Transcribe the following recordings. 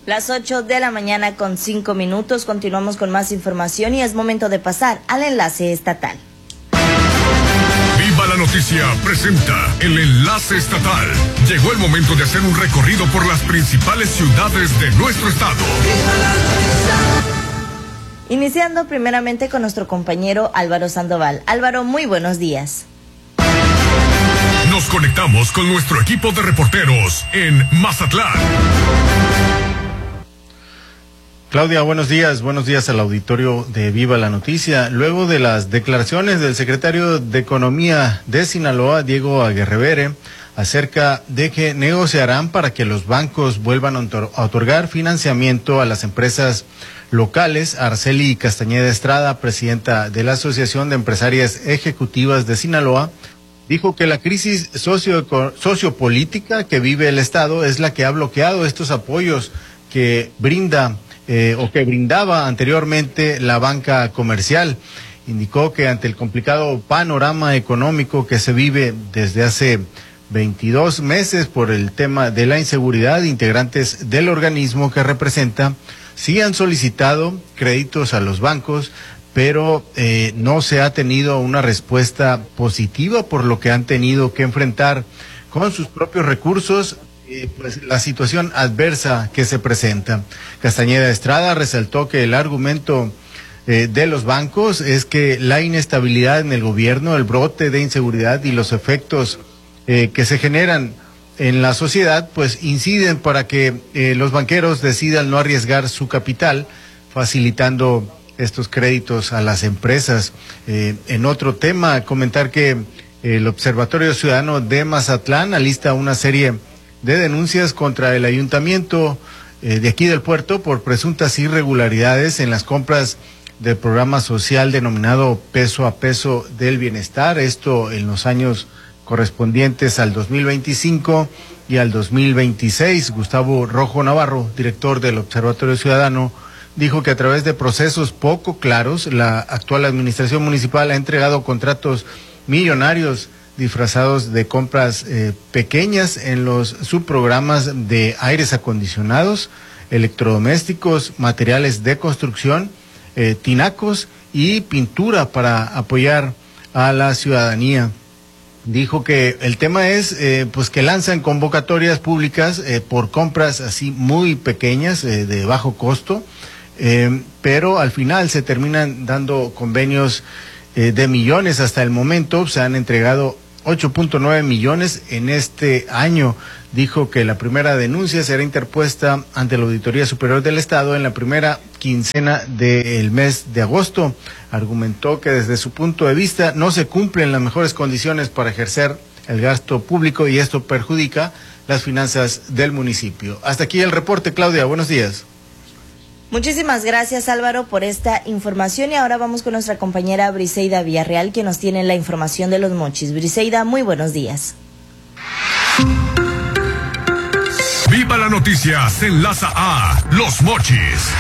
Las 8 de la mañana con 5 minutos. Continuamos con más información y es momento de pasar al enlace estatal. Viva la Noticia presenta el enlace estatal. Llegó el momento de hacer un recorrido por las principales ciudades de nuestro estado. Iniciando primeramente con nuestro compañero Álvaro Sandoval. Álvaro, muy buenos días. Nos conectamos con nuestro equipo de reporteros en Mazatlán. Claudia, buenos días al auditorio de Viva la Noticia. Luego de las declaraciones del secretario de Economía de Sinaloa, Diego Aguirre, acerca de que negociarán para que los bancos vuelvan a otorgar financiamiento a las empresas locales, Araceli Castañeda Estrada, presidenta de la Asociación de Empresarias Ejecutivas de Sinaloa, dijo que la crisis sociopolítica que vive el Estado es la que ha bloqueado estos apoyos que brindaba anteriormente la banca comercial. Indicó que ante el complicado panorama económico que se vive desde hace 22 meses por el tema de la inseguridad, integrantes del organismo que representa sí han solicitado créditos a los bancos, pero no se ha tenido una respuesta positiva, por lo que han tenido que enfrentar con sus propios recursos pues la situación adversa que se presenta. Castañeda Estrada resaltó que el argumento de los bancos es que la inestabilidad en el gobierno, el brote de inseguridad y los efectos que se generan en la sociedad, pues inciden para que los banqueros decidan no arriesgar su capital, facilitando estos créditos a las empresas. En otro tema, comentar que el Observatorio Ciudadano de Mazatlán alista una serie de denuncias contra el ayuntamiento de aquí del puerto por presuntas irregularidades en las compras del programa social denominado Peso a Peso del Bienestar, esto en los años correspondientes al 2025 y al 2026. Gustavo Rojo Navarro, director del Observatorio Ciudadano, dijo que a través de procesos poco claros, la actual administración municipal ha entregado contratos millonarios disfrazados de compras pequeñas en los subprogramas de aires acondicionados, electrodomésticos, materiales de construcción, tinacos y pintura para apoyar a la ciudadanía. Dijo que el tema es pues que lanzan convocatorias públicas por compras así muy pequeñas, de bajo costo, pero al final se terminan dando convenios de millones. Hasta el momento se han entregado 8.9 millones en este año. Dijo que la primera denuncia será interpuesta ante la Auditoría Superior del Estado en la primera quincena del mes de agosto. Argumentó que desde su punto de vista no se cumplen las mejores condiciones para ejercer el gasto público y esto perjudica las finanzas del municipio. Hasta aquí el reporte, Claudia, buenos días. Muchísimas gracias, Álvaro, por esta información y ahora vamos con nuestra compañera Briseida Villarreal, que nos tiene la información de los mochis. Briseida, muy buenos días. Viva la Noticia se enlaza a Los Mochis.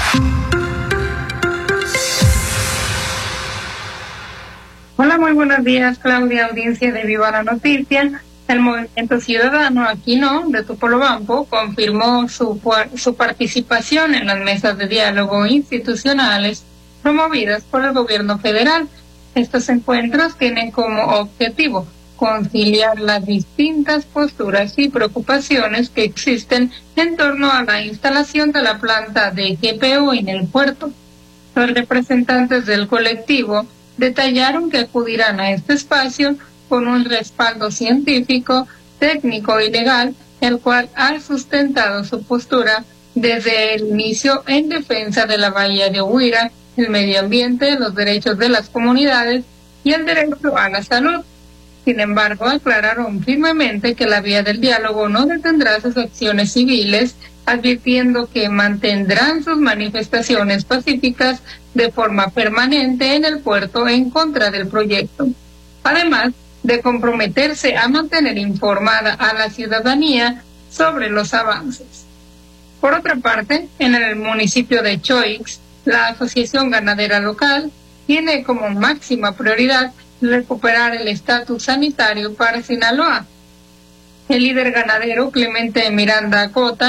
Hola, muy buenos días, Claudia, audiencia de Viva la Noticia. El Movimiento Ciudadano Aquino de Topolobampo confirmó su participación en las mesas de diálogo institucionales promovidas por el gobierno federal. Estos encuentros tienen como objetivo conciliar las distintas posturas y preocupaciones que existen en torno a la instalación de la planta de GPU en el puerto. Los representantes del colectivo detallaron que acudirán a este espacio con un respaldo científico, técnico y legal, el cual ha sustentado su postura desde el inicio en defensa de la bahía de Huira, el medio ambiente, los derechos de las comunidades y el derecho a la salud. Sin embargo, aclararon firmemente que la vía del diálogo no detendrá sus acciones civiles, advirtiendo que mantendrán sus manifestaciones pacíficas de forma permanente en el puerto en contra del proyecto. Además de comprometerse a mantener informada a la ciudadanía sobre los avances. Por otra parte, en el municipio de Choix, la Asociación Ganadera Local tiene como máxima prioridad recuperar el estatus sanitario para Sinaloa. El líder ganadero Clemente Miranda Cota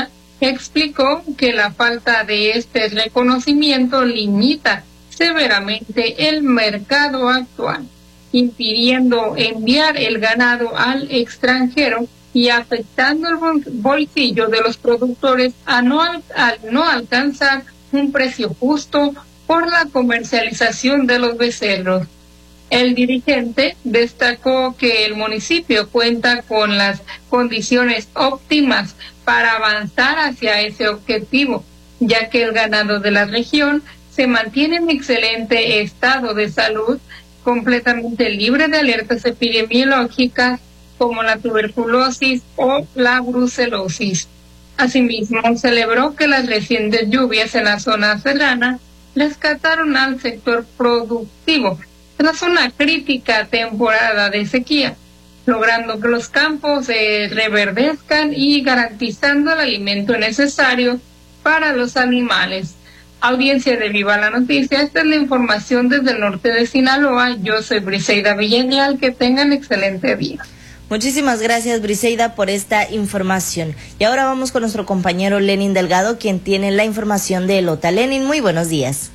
explicó que la falta de este reconocimiento limita severamente el mercado actual, impidiendo enviar el ganado al extranjero y afectando el bolsillo de los productores al no alcanzar un precio justo por la comercialización de los becerros. El dirigente destacó que el municipio cuenta con las condiciones óptimas para avanzar hacia ese objetivo, ya que el ganado de la región se mantiene en excelente estado de salud, completamente libre de alertas epidemiológicas como la tuberculosis o la brucelosis. Asimismo, celebró que las recientes lluvias en la zona serrana rescataron al sector productivo tras una crítica temporada de sequía, logrando que los campos se reverdezcan y garantizando el alimento necesario para los animales. Audiencia de Viva la Noticia, esta es la información desde el norte de Sinaloa. Yo soy Briseida Villarreal, que tengan excelente día. Muchísimas gracias, Briseida, por esta información. Y ahora vamos con nuestro compañero Lenin Delgado, quien tiene la información de Elota. Lenin, muy buenos días.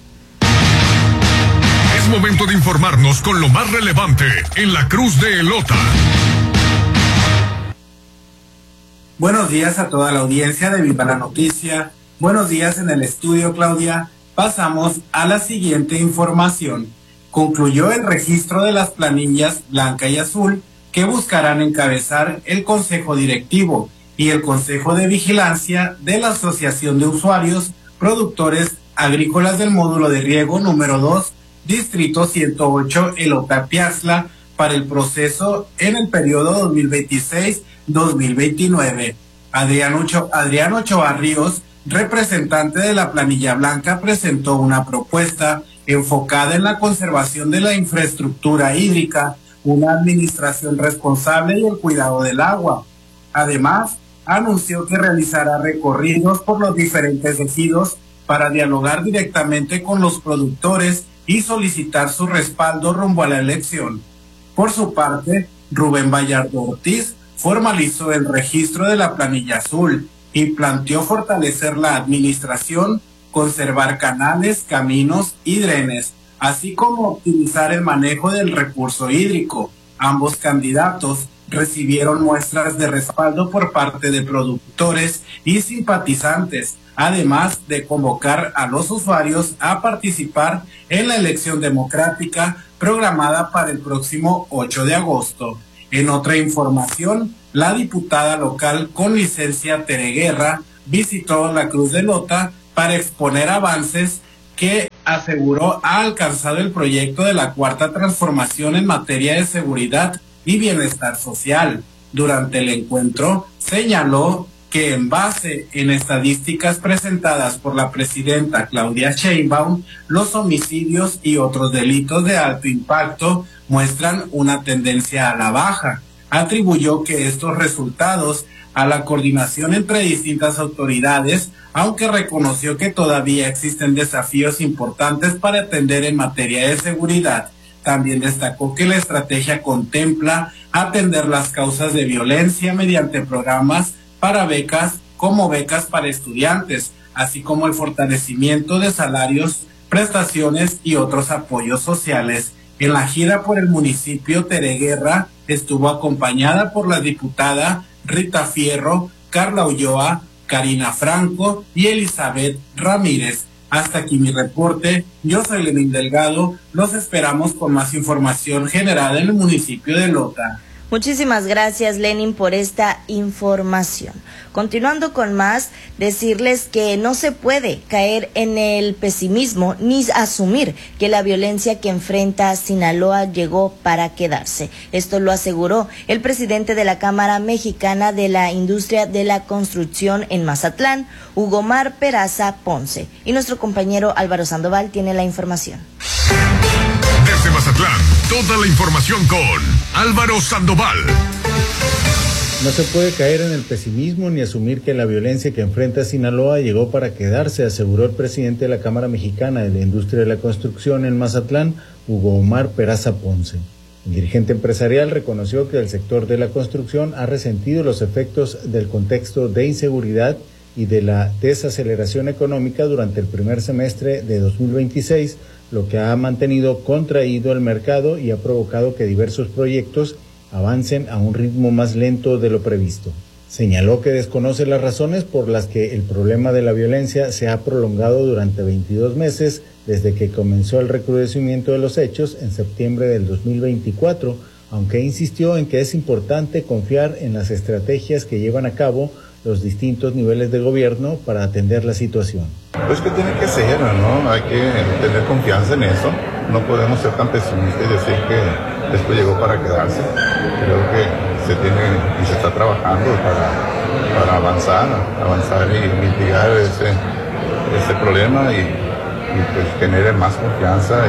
Es momento de informarnos con lo más relevante en la Cruz de Elota. Buenos días a toda la audiencia de Viva la Noticia. Buenos días en el estudio, Claudia. Pasamos a la siguiente información. Concluyó el registro de las planillas blanca y azul que buscarán encabezar el Consejo Directivo y el Consejo de Vigilancia de la Asociación de Usuarios Productores Agrícolas del Módulo de Riego número 2, Distrito 108, Elota-Piaxtla, para el proceso en el periodo 2026-2029. Adrián Ochoa Ríos, representante de la planilla blanca, presentó una propuesta enfocada en la conservación de la infraestructura hídrica, una administración responsable y el cuidado del agua. Además, anunció que realizará recorridos por los diferentes ejidos para dialogar directamente con los productores y solicitar su respaldo rumbo a la elección. Por su parte, Rubén Vallardo Ortiz formalizó el registro de la planilla azul y planteó fortalecer la administración, conservar canales, caminos y drenes, así como optimizar el manejo del recurso hídrico. Ambos candidatos recibieron muestras de respaldo por parte de productores y simpatizantes, además de convocar a los usuarios a participar en la elección democrática programada para el próximo 8 de agosto. En otra información, la diputada local con licencia Tere Guerra visitó la Cruz de Elota para exponer avances que aseguró ha alcanzado el proyecto de la Cuarta Transformación en materia de seguridad y bienestar social. Durante el encuentro, señaló que en base en estadísticas presentadas por la presidenta Claudia Sheinbaum, los homicidios y otros delitos de alto impacto muestran una tendencia a la baja. Atribuyó que estos resultados a la coordinación entre distintas autoridades, aunque reconoció que todavía existen desafíos importantes para atender en materia de seguridad. También destacó que la estrategia contempla atender las causas de violencia mediante programas para becas, como becas para estudiantes, así como el fortalecimiento de salarios, prestaciones y otros apoyos sociales. En la gira por el municipio, Tere Guerra estuvo acompañada por la diputada Rita Fierro, Carla Ulloa, Karina Franco y Elizabeth Ramírez. Hasta aquí mi reporte. Yo soy Lenin Delgado. Los esperamos con más información generada en el municipio de Elota. Muchísimas gracias, Lenin, por esta información. Continuando con más, decirles que no se puede caer en el pesimismo ni asumir que la violencia que enfrenta Sinaloa llegó para quedarse. Esto lo aseguró el presidente de la Cámara Mexicana de la Industria de la Construcción en Mazatlán, Hugomar Peraza Ponce. Y nuestro compañero Álvaro Sandoval tiene la información. Desde Mazatlán, toda la información con Álvaro Sandoval. No se puede caer en el pesimismo ni asumir que la violencia que enfrenta Sinaloa llegó para quedarse, aseguró el presidente de la Cámara Mexicana de la Industria de la Construcción en Mazatlán, Hugomar Peraza Ponce. El dirigente empresarial reconoció que el sector de la construcción ha resentido los efectos del contexto de inseguridad y de la desaceleración económica durante el primer semestre de 2026, lo que ha mantenido contraído el mercado y ha provocado que diversos proyectos avancen a un ritmo más lento de lo previsto. Señaló que desconoce las razones por las que el problema de la violencia se ha prolongado durante 22 meses desde que comenzó el recrudecimiento de los hechos en septiembre del 2024, aunque insistió en que es importante confiar en las estrategias que llevan a cabo los distintos niveles de gobierno para atender la situación. Pues que tiene que ser, ¿no? Hay que tener confianza en eso. No podemos ser tan pesimistas y decir que esto llegó para quedarse. Creo que se tiene y se está trabajando para avanzar y mitigar ese problema y pues genere más confianza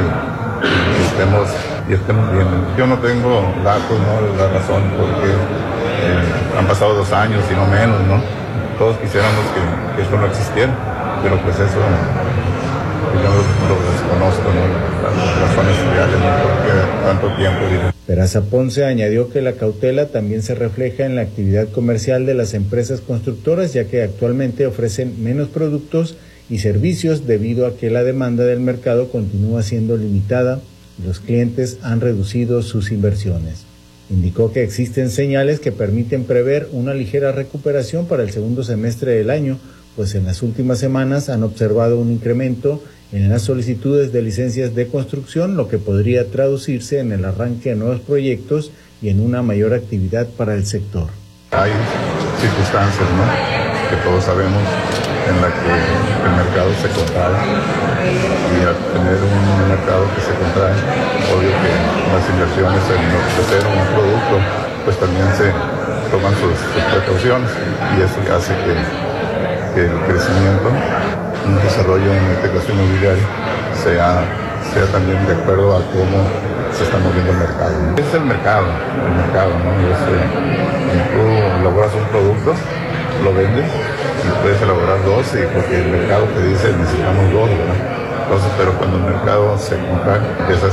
y estemos bien. Yo no tengo datos, ¿no? La razón porque han pasado 2 años y no menos, ¿no? Todos quisiéramos que esto no existiera, pero pues eso yo lo desconozco, ¿no? Las razones reales, ¿no? Porque tanto tiempo. Peraza Ponce añadió que la cautela también se refleja en la actividad comercial de las empresas constructoras, ya que actualmente ofrecen menos productos y servicios debido a que la demanda del mercado continúa siendo limitada y los clientes han reducido sus inversiones. Indicó que existen señales que permiten prever una ligera recuperación para el segundo semestre del año, pues en las últimas semanas han observado un incremento en las solicitudes de licencias de construcción, lo que podría traducirse en el arranque de nuevos proyectos y en una mayor actividad para el sector. Hay circunstancias, ¿no?, que todos sabemos en la que el mercado se contrae y al tener un mercado que se contrae, obvio que las inversiones en ofrecer un producto pues también se toman sus precauciones y eso hace que el crecimiento, un desarrollo en este caso inmobiliario sea también de acuerdo a cómo se está moviendo el mercado. Es el mercado, ¿no? Tú elaboras un producto, lo vendes y puedes elaborar 2 porque el mercado te dice necesitamos 2, ¿no? Entonces, pero cuando el mercado se contrae, empiezas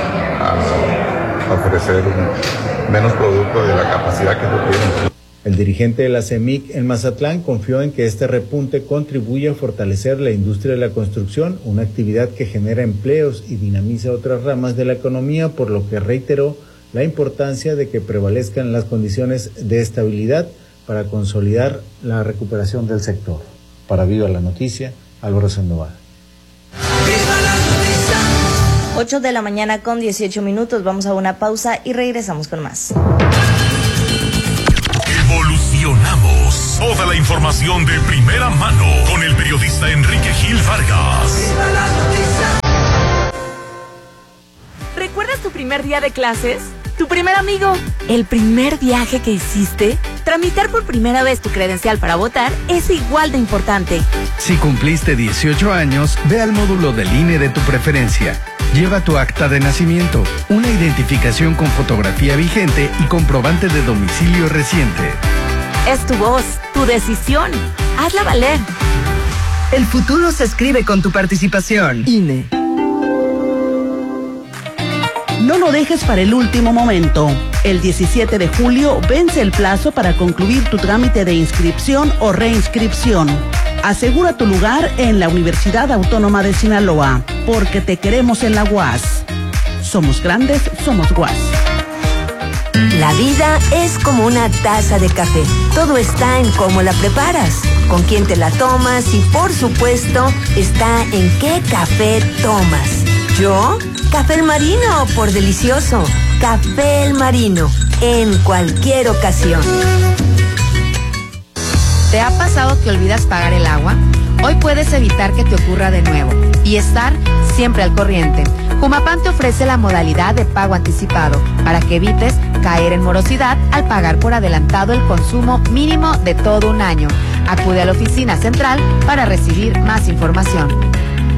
a ofrecer menos producto de la capacidad que tú tienes. El dirigente de la CEMIC en Mazatlán confió en que este repunte contribuye a fortalecer la industria de la construcción, una actividad que genera empleos y dinamiza otras ramas de la economía, por lo que reiteró la importancia de que prevalezcan las condiciones de estabilidad para consolidar la recuperación del sector. Para Viva la Noticia, Álvaro Sandoval. 8 de la mañana con 18 minutos. Vamos a una pausa y regresamos con más. Evolucionamos. Toda la información de primera mano con el periodista Enrique Gil Vargas. ¿Recuerdas tu primer día de clases? ¿Tu primer amigo? ¿El primer viaje que hiciste? Tramitar por primera vez tu credencial para votar es igual de importante. Si cumpliste 18 años, ve al módulo del INE de tu preferencia. Lleva tu acta de nacimiento, una identificación con fotografía vigente y comprobante de domicilio reciente. Es tu voz, tu decisión. Hazla valer. El futuro se escribe con tu participación. INE. No lo dejes para el último momento. El 17 de julio vence el plazo para concluir tu trámite de inscripción o reinscripción. Asegura tu lugar en la Universidad Autónoma de Sinaloa, porque te queremos en la UAS. Somos grandes, somos UAS. La vida es como una taza de café. Todo está en cómo la preparas, con quién te la tomas y, por supuesto, está en qué café tomas. ¿Yo? Café El Marino, por delicioso. Café El Marino, en cualquier ocasión. ¿Te ha pasado que olvidas pagar el agua? Hoy puedes evitar que te ocurra de nuevo y estar siempre al corriente. Humapan te ofrece la modalidad de pago anticipado para que evites caer en morosidad al pagar por adelantado el consumo mínimo de todo un año. Acude a la oficina central para recibir más información.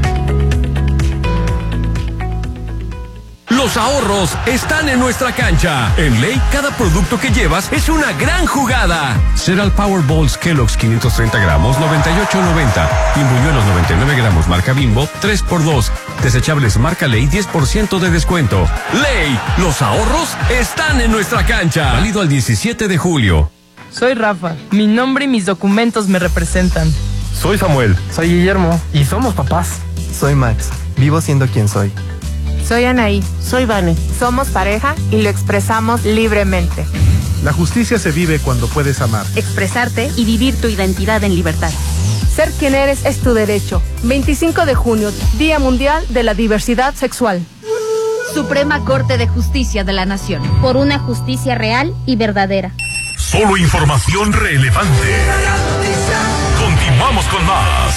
Los ahorros están en nuestra cancha. En Ley, cada producto que llevas es una gran jugada. Cereal Powerballs Kellogg's 530 gramos, 98.90. Pimbuñuelos 99 gramos marca Bimbo, 3x2. Desechables marca Ley, 10% de descuento. Ley, los ahorros están en nuestra cancha. Válido al 17 de julio. Soy Rafa. Mi nombre y mis documentos me representan. Soy Samuel. Soy Guillermo. Y somos papás. Soy Max. Vivo siendo quien soy. Soy Anaí. Soy Vane. Somos pareja y lo expresamos libremente. La justicia se vive cuando puedes amar, expresarte y vivir tu identidad en libertad. Ser quien eres es tu derecho. 25 de junio, Día Mundial de la Diversidad Sexual. Suprema Corte de Justicia de la Nación. Por una justicia real y verdadera. Solo información relevante. Continuamos con más.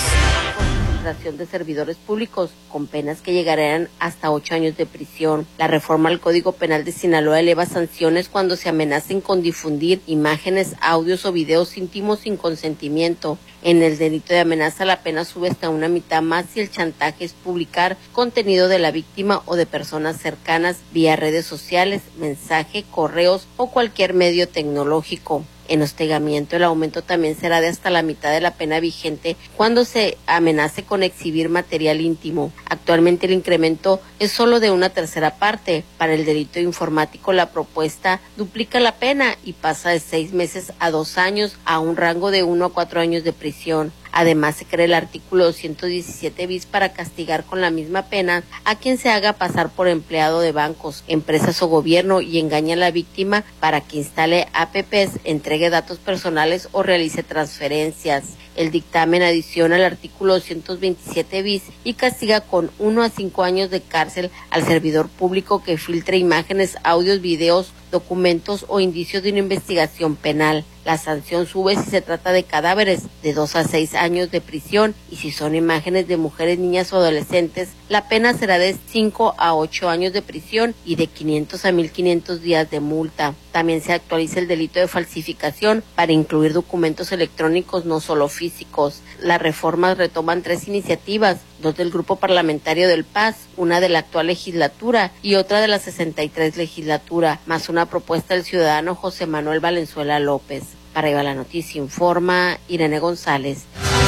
De servidores públicos con penas que llegarán hasta 8 años de prisión. La reforma al Código Penal de Sinaloa eleva sanciones cuando se amenacen con difundir imágenes, audios o videos íntimos sin consentimiento. En el delito de amenaza la pena sube hasta una mitad más si el chantaje es publicar contenido de la víctima o de personas cercanas vía redes sociales, mensaje, correos o cualquier medio tecnológico. En hostigamiento, el aumento también será de hasta la mitad de la pena vigente cuando se amenace con exhibir material íntimo. Actualmente el incremento es solo de una tercera parte. Para el delito informático la propuesta duplica la pena y pasa de 6 meses a 2 años a un rango de 1 a 4 años de prisión. Además, se crea el artículo 217 bis para castigar con la misma pena a quien se haga pasar por empleado de bancos, empresas o gobierno y engañe a la víctima para que instale apps, entregue datos personales o realice transferencias. El dictamen adiciona el artículo 227 bis y castiga con 1 a 5 años de cárcel al servidor público que filtre imágenes, audios, videos, documentos o indicios de una investigación penal. La sanción sube si se trata de cadáveres, de 2 a 6 años de prisión, y si son imágenes de mujeres, niñas o adolescentes, la pena será de 5 a 8 años de prisión y de 500 a 1.500 días de multa. También se actualiza el delito de falsificación para incluir documentos electrónicos, no solo físicos. Las reformas retoman 3 iniciativas, 2 del Grupo Parlamentario del PAS, una de la actual legislatura y otra de la 63 legislatura, más una propuesta del ciudadano José Manuel Valenzuela López. Para Viva la Noticia informa Irene González.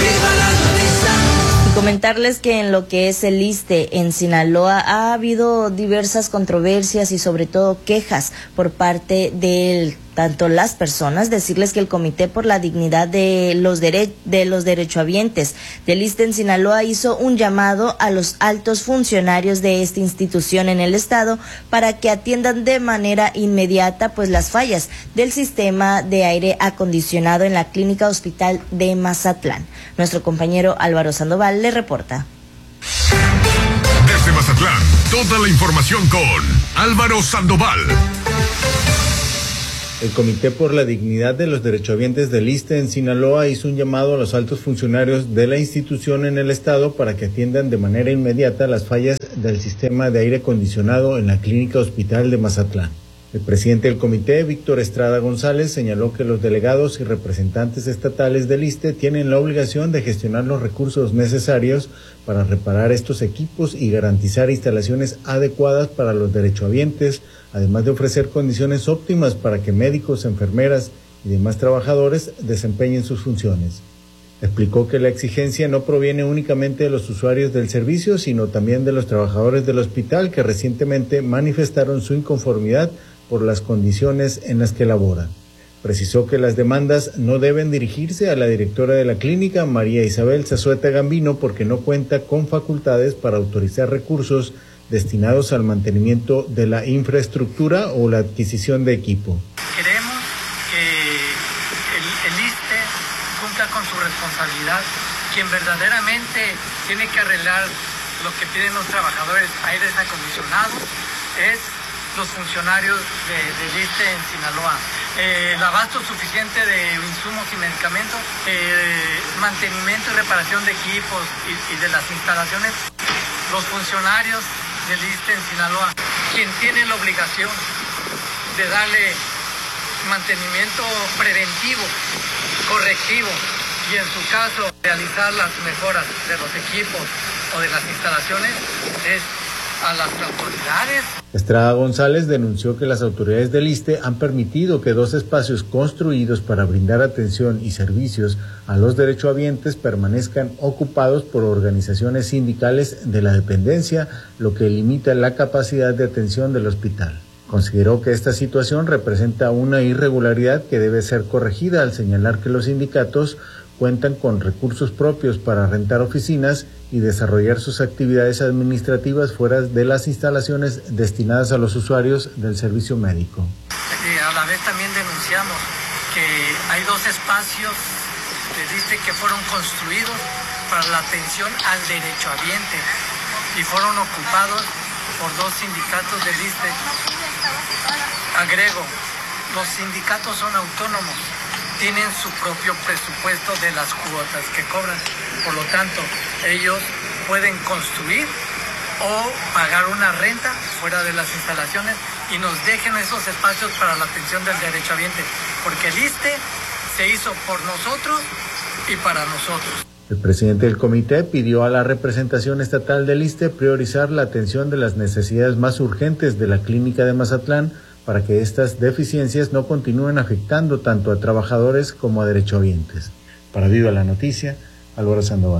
Y comentarles que en lo que es el ISSSTE en Sinaloa ha habido diversas controversias y sobre todo quejas por parte del tanto las personas, decirles que el Comité por la Dignidad de los Derechohabientes del ISSSTE en Sinaloa hizo un llamado a los altos funcionarios de esta institución en el estado para que atiendan de manera inmediata pues las fallas del sistema de aire acondicionado en la Clínica Hospital de Mazatlán. Nuestro compañero Álvaro Sandoval le reporta. Desde Mazatlán, toda la información con Álvaro Sandoval. El Comité por la Dignidad de los Derechohabientes del ISSSTE en Sinaloa hizo un llamado a los altos funcionarios de la institución en el estado para que atiendan de manera inmediata las fallas del sistema de aire acondicionado en la Clínica Hospital de Mazatlán. El presidente del comité, Víctor Estrada González, señaló que los delegados y representantes estatales del ISSSTE tienen la obligación de gestionar los recursos necesarios para reparar estos equipos y garantizar instalaciones adecuadas para los derechohabientes, además de ofrecer condiciones óptimas para que médicos, enfermeras y demás trabajadores desempeñen sus funciones. Explicó que la exigencia no proviene únicamente de los usuarios del servicio, sino también de los trabajadores del hospital que recientemente manifestaron su inconformidad por las condiciones en las que laboran. Precisó que las demandas no deben dirigirse a la directora de la clínica, María Isabel Zazueta Gambino, porque no cuenta con facultades para autorizar recursos destinados al mantenimiento de la infraestructura o la adquisición de equipo. Queremos que el ISSSTE cumpla con su responsabilidad. Quien verdaderamente tiene que arreglar lo que piden los trabajadores, aires acondicionados, es los funcionarios del ISSSTE en Sinaloa. El abasto suficiente de insumos y medicamentos, mantenimiento y reparación de equipos y de las instalaciones, los funcionarios del ISSSTE en Sinaloa, quien tiene la obligación de darle mantenimiento preventivo, correctivo y en su caso realizar las mejoras de los equipos o de las instalaciones es a las autoridades. Estrada González denunció que las autoridades del ISSSTE han permitido que 2 espacios construidos para brindar atención y servicios a los derechohabientes permanezcan ocupados por organizaciones sindicales de la dependencia, lo que limita la capacidad de atención del hospital. Consideró que esta situación representa una irregularidad que debe ser corregida al señalar que los sindicatos cuentan con recursos propios para rentar oficinas y desarrollar sus actividades administrativas fuera de las instalaciones destinadas a los usuarios del servicio médico. A la vez también denunciamos que hay 2 espacios del ISSSTE que fueron construidos para la atención al derechohabiente y fueron ocupados por 2 sindicatos del ISSSTE. Agrego, los sindicatos son autónomos, tienen su propio presupuesto de las cuotas que cobran, por lo tanto, ellos pueden construir o pagar una renta fuera de las instalaciones y nos dejen esos espacios para la atención del derechohabiente, porque el ISSSTE se hizo por nosotros y para nosotros. El presidente del comité pidió a la representación estatal del ISSSTE priorizar la atención de las necesidades más urgentes de la clínica de Mazatlán para que estas deficiencias no continúen afectando tanto a trabajadores como a derechohabientes. Para Viva la Noticia, Álvaro Sandoval.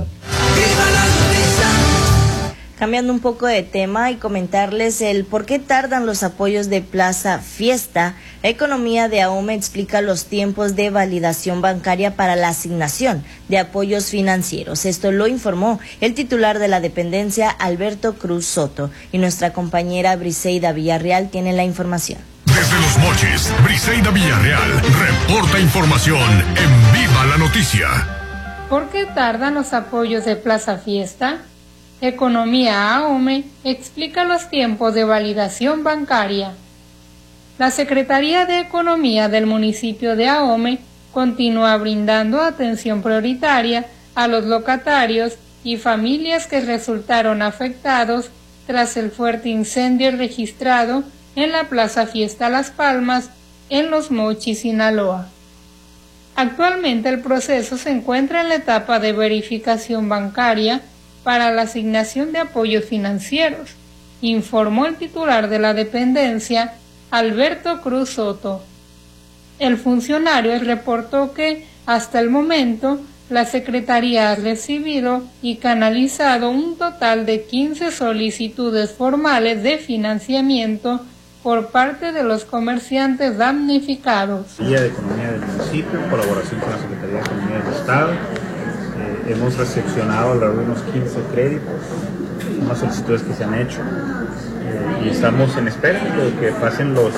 Cambiando un poco de tema y comentarles el por qué tardan los apoyos de Plaza Fiesta. La economía de AOME explica los tiempos de validación bancaria para la asignación de apoyos financieros. Esto lo informó el titular de la dependencia, Alberto Cruz Soto, y nuestra compañera Briseida Villarreal tiene la información. Desde Los Mochis, Briseida Villarreal reporta información en Viva la Noticia. ¿Por qué tardan los apoyos de Plaza Fiesta? Economía AOME explica los tiempos de validación bancaria. La Secretaría de Economía del municipio de AOME continúa brindando atención prioritaria a los locatarios y familias que resultaron afectados tras el fuerte incendio registrado en la Plaza Fiesta Las Palmas, en Los Mochis, Sinaloa. Actualmente el proceso se encuentra en la etapa de verificación bancaria para la asignación de apoyos financieros, informó el titular de la dependencia, Alberto Cruz Soto. El funcionario reportó que, hasta el momento, la Secretaría ha recibido y canalizado un total de 15 solicitudes formales de financiamiento por parte de los comerciantes damnificados. Guía de Economía del municipio, en colaboración con la Secretaría de Economía del Estado, hemos recepcionado alrededor de unos 15 créditos, unas solicitudes que se han hecho, y estamos en espera de que pasen los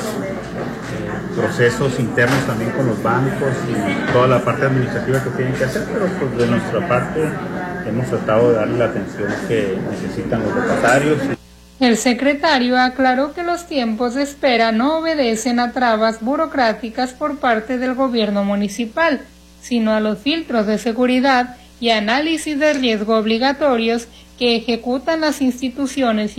procesos internos también con los bancos y toda la parte administrativa que tienen que hacer, pero pues de nuestra parte hemos tratado de darle la atención que necesitan los locatarios. El secretario aclaró que los tiempos de espera no obedecen a trabas burocráticas por parte del gobierno municipal, sino a los filtros de seguridad y análisis de riesgo obligatorios que ejecutan las instituciones